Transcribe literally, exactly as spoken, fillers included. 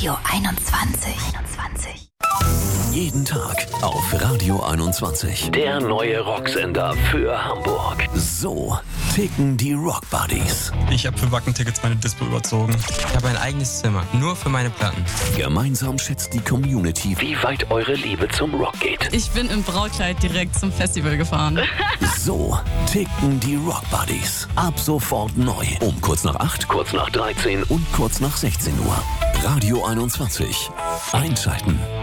Radio einundzwanzig. einundzwanzig. Jeden Tag auf Radio einundzwanzig. Der neue Rocksender für Hamburg. So ticken die Rock Buddies. Ich habe für Wacken-Tickets meine Dispo überzogen. Ich habe ein eigenes Zimmer, nur für meine Platten. Gemeinsam schätzt die Community, wie weit eure Liebe zum Rock geht. Ich bin im Brautkleid direkt zum Festival gefahren. So ticken die Rock Buddies. Ab sofort neu. Um kurz nach acht, kurz nach dreizehn und kurz nach sechzehn Uhr. Radio einundzwanzig. Einschalten.